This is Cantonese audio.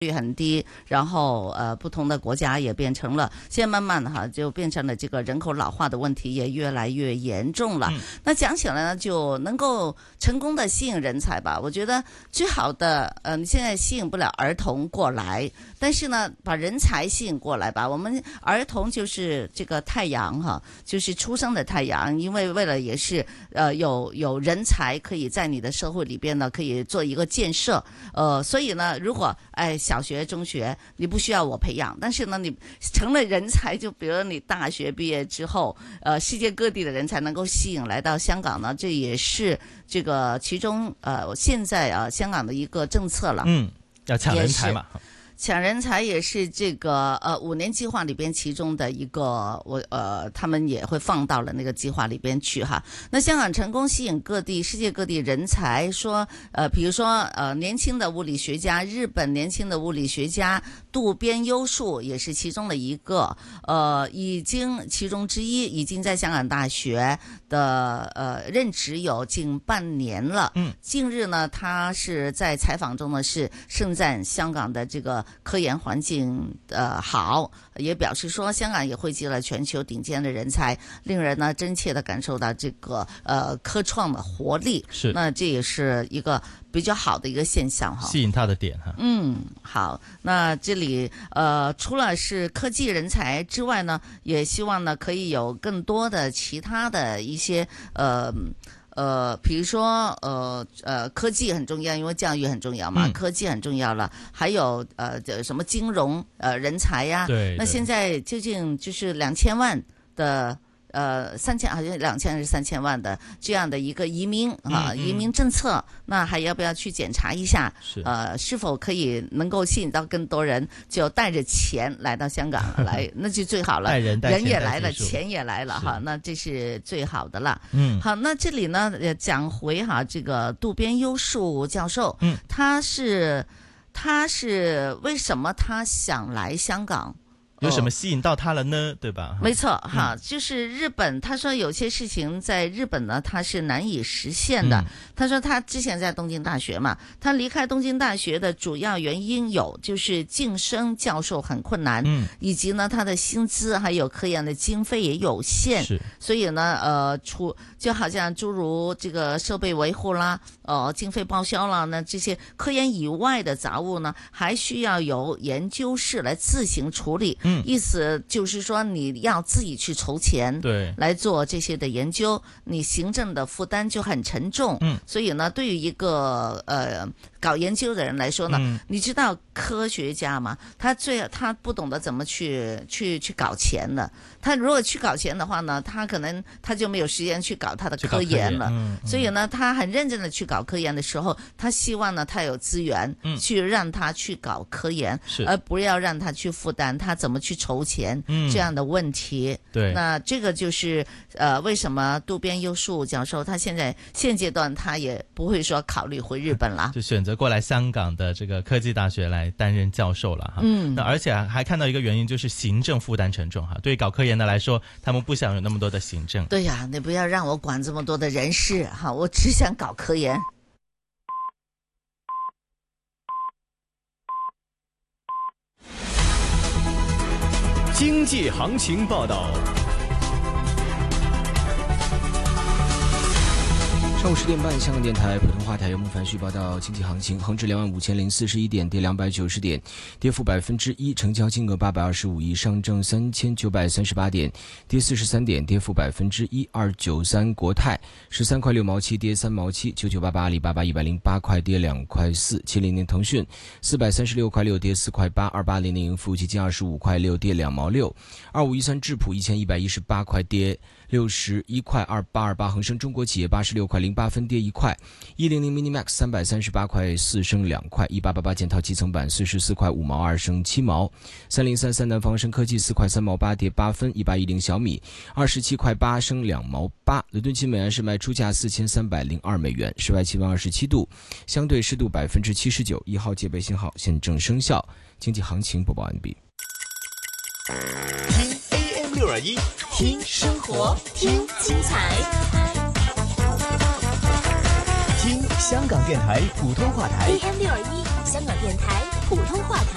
率很低，然后不同的国家也变成了，现在慢慢的就变成了这个人口老化的问题也越来越严重了。那讲起来呢，就能够成功的吸引人才吧。我觉得最好的，你现在吸引不了儿童过来，但是呢，把人才吸引过来吧。我们儿童就是这个太阳哈，就是出生的太阳，因为为了也是有人才可以在你的社会里边呢，可以做一个建设。所以呢，如果小学、中学你不需要我培养，但是呢，你成了人才，就比如你大学毕业之后，世界各地的人才能够吸引来到香港呢，这也是这个其中现在香港的一个政策了。 要抢人才嘛。 抢人才也是这个5年计划里边其中的一个，他们也会放到了那个计划里边去哈。那香港成功吸引世界各地人才，说比如说年轻的物理学家，日本年轻的物理学家渡边优树也是其中的一个，其中之一已经在香港大学的任职有近半年了。近日呢，他是在采访中呢是盛赞香港的这个科研环境好，也表示说香港也汇集了全球顶尖的人才，令人呢真切的感受到这个科创的活力。 是， 那这也是一个比较好的一个现象哈， 吸引他的点哈。 好，那这里除了是科技人才之外呢，也希望呢可以有更多的其他的一些比如说科技很重要，因为教育很重要嘛，科技很重要了，还有什么金融人才呀， 对， 那现在究竟就是2000万的3000好像2000还是3000万的这样的一个移民移民政策，那还要不要去检查一下？是否可以能够吸引到更多人，就带着钱来到香港来，那就最好了。 带人也来了，钱也来了哈，那这是最好的了。好，那这里呢讲回这个渡边优树教授，他是为什么他想来香港？ 有什么吸引到他了呢？对吧？ 没错哈，就是日本，他说有些事情在日本呢，他是难以实现的。他说他之前在东京大学嘛，他离开东京大学的主要原因就是晋升教授很困难，以及呢他的薪资还有科研的经费也有限，所以呢就好像诸如这个设备维护啦，经费报销啦，那这些科研以外的杂物呢，还需要由研究室来自行处理。意思就是说你要自己去筹钱，对，来做这些的研究，你行政的负担就很沉重。所以呢，对于一个搞研究的人来说呢，你知道科学家嘛，他不懂得怎么去搞钱了。他如果去搞钱的话呢，他就没有时间去搞他的科研了。所以呢，他很认真的去搞科研的时候，他希望呢他有资源去让他去搞科研，而不要让他去负担他怎么去筹钱这样的问题。对，那这个就是为什么渡边优树教授他现阶段他也不会说考虑回日本了， 就选择过来香港的这个科技大学来担任教授了哈。那而且还看到一个原因，就是行政负担沉重哈。对于搞科研的来说，他们不想有那么多的行政。 对呀，你不要让我管这么多的人事哈，我只想搞科研。 经济行情报道。上午10点半，香港电台普通话台由孟凡旭报道经济行情。恒指25041点，跌290点，跌幅1%，成交金额825亿。上证3938点，跌43点，跌幅1%。293国泰13块6毛7，跌3毛7。9988阿里巴巴108块，跌2块4。700腾讯436块6，跌4块8。2800盈富基金25块6，跌2毛6。2513智普1118块，跌61块2828。恒生中国企业86块08分，跌1块。100 Minimax 338块4，升2块。1888建套基层板44块5毛2，升7毛。3033南方生科技4块3毛8，跌8分。1810小米27块8，升2毛8。伦敦金每安士卖出价4302美元，室外气温27度，相对湿度79%。1号戒备信号现正生效。经济行情播报完毕。 听 AM621，听生活，听精彩，听香港电台普通话台 AM621，香港电台普通话台。